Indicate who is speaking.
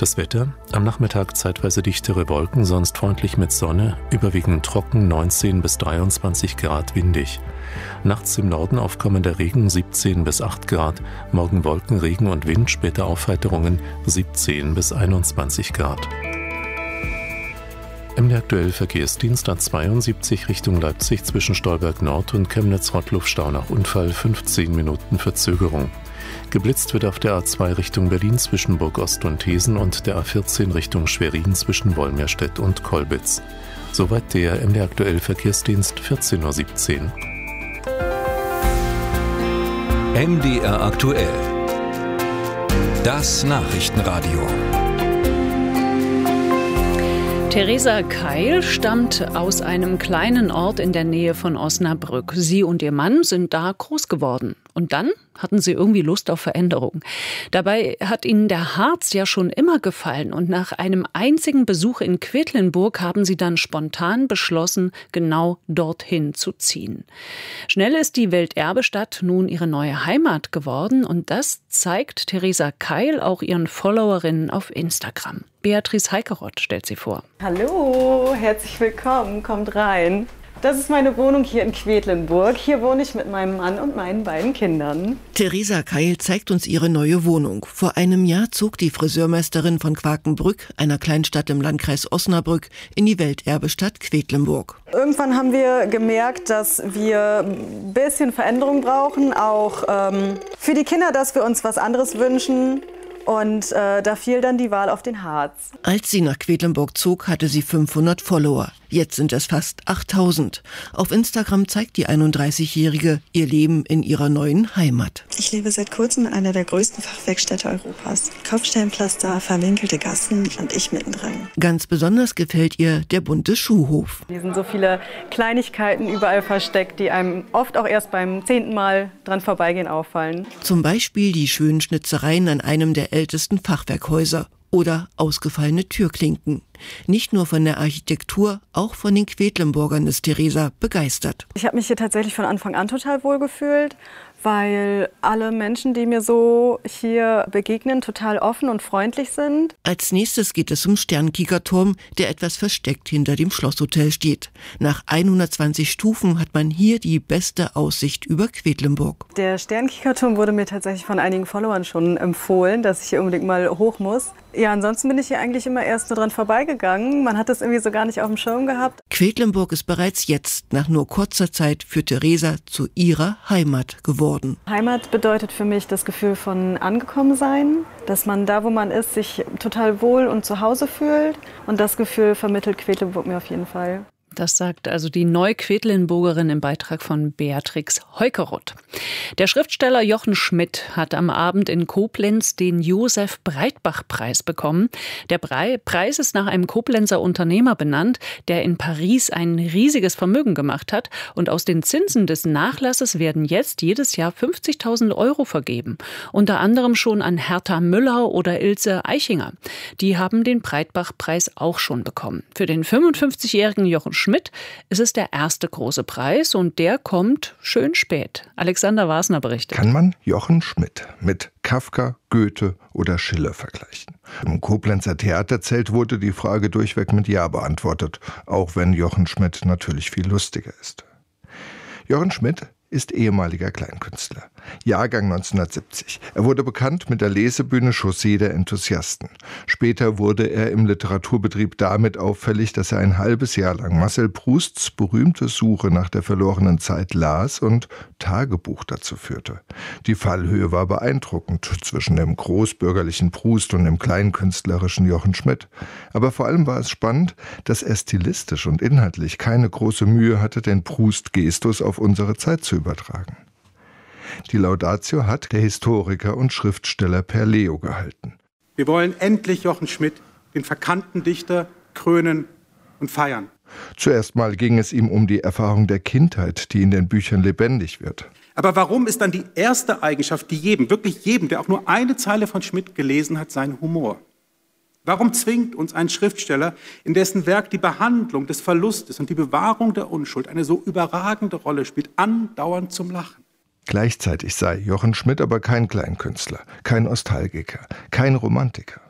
Speaker 1: Das Wetter: am Nachmittag zeitweise dichtere Wolken, sonst freundlich mit Sonne, überwiegend trocken, 19 bis 23 Grad, windig. Nachts im Norden aufkommender Regen, 17 bis 8 Grad, morgen Wolken, Regen und Wind, später Aufheiterungen, 17 bis 21 Grad. MD Aktuell Verkehrsdienst A72 Richtung Leipzig zwischen Stolberg Nord und Chemnitz-Rottluff-Stau nach Unfall, 15 Minuten Verzögerung. Geblitzt wird auf der A2 Richtung Berlin zwischen Burgost und Thesen und der A14 Richtung Schwerin zwischen Wolmirstedt und Kolbitz. Soweit der MD Aktuell Verkehrsdienst, 14:17 Uhr.
Speaker 2: MDR aktuell. Das Nachrichtenradio.
Speaker 3: Theresa Keil stammt aus einem kleinen Ort in der Nähe von Osnabrück. Sie und ihr Mann sind da groß geworden. Und dann hatten sie irgendwie Lust auf Veränderung. Dabei hat ihnen der Harz ja schon immer gefallen. Und nach einem einzigen Besuch in Quedlinburg haben sie dann spontan beschlossen, genau dorthin zu ziehen. Schnell ist die Welterbestadt nun ihre neue Heimat geworden. Und das zeigt Theresa Keil auch ihren Followerinnen auf Instagram. Beatrice Heikeroth stellt sie vor.
Speaker 4: Hallo, herzlich willkommen, kommt rein. Das ist meine Wohnung hier in Quedlinburg. Hier wohne ich mit meinem Mann und meinen beiden Kindern.
Speaker 5: Theresa Keil zeigt uns ihre neue Wohnung. Vor einem Jahr zog die Friseurmeisterin von Quakenbrück, einer Kleinstadt im Landkreis Osnabrück, in die Welterbestadt Quedlinburg.
Speaker 4: Irgendwann haben wir gemerkt, dass wir ein bisschen Veränderung brauchen, auch für die Kinder, dass wir uns was anderes wünschen. Und da fiel dann die Wahl auf den Harz.
Speaker 5: Als sie nach Quedlinburg zog, hatte sie 500 Follower. Jetzt sind es fast 8000. Auf Instagram zeigt die 31-Jährige ihr Leben in ihrer neuen Heimat.
Speaker 6: Ich lebe seit kurzem in einer der größten Fachwerkstätte Europas. Kopfsteinpflaster, verwinkelte Gassen und ich mittendrin.
Speaker 5: Ganz besonders gefällt ihr der bunte Schuhhof.
Speaker 4: Hier sind so viele Kleinigkeiten überall versteckt, die einem oft auch erst beim 10. Mal dran vorbeigehen auffallen.
Speaker 5: Zum Beispiel die schönen Schnitzereien an einem der ältesten Fachwerkhäuser oder ausgefallene Türklinken. Nicht nur von der Architektur, auch von den Quedlinburgern ist Theresa begeistert.
Speaker 4: Ich habe mich hier tatsächlich von Anfang an total wohl gefühlt, weil alle Menschen, die mir so hier begegnen, total offen und freundlich sind.
Speaker 5: Als nächstes geht es zum Sternkiekerturm, der etwas versteckt hinter dem Schlosshotel steht. Nach 120 Stufen hat man hier die beste Aussicht über Quedlinburg.
Speaker 4: Der Sternkiekerturm wurde mir tatsächlich von einigen Followern schon empfohlen, dass ich hier unbedingt mal hoch muss. Ja, ansonsten bin ich hier eigentlich immer erst nur dran vorbeigegangen. Man hat das irgendwie so gar nicht auf dem Schirm gehabt.
Speaker 5: Quedlinburg ist bereits jetzt, nach nur kurzer Zeit, für Theresa zu ihrer Heimat geworden.
Speaker 4: Heimat bedeutet für mich das Gefühl von angekommen sein, dass man da, wo man ist, sich total wohl und zu Hause fühlt. Und das Gefühl vermittelt Quedlinburg mir auf jeden Fall.
Speaker 3: Das sagt also die Neuquedlinburgerin im Beitrag von Beatrix Heikeroth. Der Schriftsteller Jochen Schmidt hat am Abend in Koblenz den Josef-Breitbach-Preis bekommen. Der Preis ist nach einem Koblenzer Unternehmer benannt, der in Paris ein riesiges Vermögen gemacht hat. Und aus den Zinsen des Nachlasses werden jetzt jedes Jahr 50.000 € vergeben. Unter anderem schon an Hertha Müller oder Ilse Eichinger. Die haben den Breitbach-Preis auch schon bekommen. Für den 55-jährigen Jochen Schmidt ist es der erste große Preis und der kommt schön spät. Alexander Wasner berichtet.
Speaker 7: Kann man Jochen Schmidt mit Kafka, Goethe oder Schiller vergleichen? Im Koblenzer Theaterzelt wurde die Frage durchweg mit Ja beantwortet, auch wenn Jochen Schmidt natürlich viel lustiger ist. Jochen Schmidt ist ehemaliger Kleinkünstler. Jahrgang 1970. Er wurde bekannt mit der Lesebühne Chaussee der Enthusiasten. Später wurde er im Literaturbetrieb damit auffällig, dass er ein halbes Jahr lang Marcel Prousts berühmte Suche nach der verlorenen Zeit las und Tagebuch dazu führte. Die Fallhöhe war beeindruckend zwischen dem großbürgerlichen Proust und dem kleinkünstlerischen Jochen Schmidt. Aber vor allem war es spannend, dass er stilistisch und inhaltlich keine große Mühe hatte, den Proust-Gestus auf unsere Zeit zu übertragen. Die Laudatio hat der Historiker und Schriftsteller Per Leo gehalten.
Speaker 8: Wir wollen endlich Jochen Schmidt, den verkannten Dichter, krönen und feiern.
Speaker 7: Zuerst mal ging es ihm um die Erfahrung der Kindheit, die in den Büchern lebendig wird.
Speaker 8: Aber warum ist dann die erste Eigenschaft, die jedem, wirklich jedem, der auch nur eine Zeile von Schmidt gelesen hat, sein Humor? Warum zwingt uns ein Schriftsteller, in dessen Werk die Behandlung des Verlustes und die Bewahrung der Unschuld eine so überragende Rolle spielt, andauernd zum Lachen?
Speaker 7: Gleichzeitig sei Jochen Schmidt aber kein Kleinkünstler, kein Nostalgiker, kein Romantiker.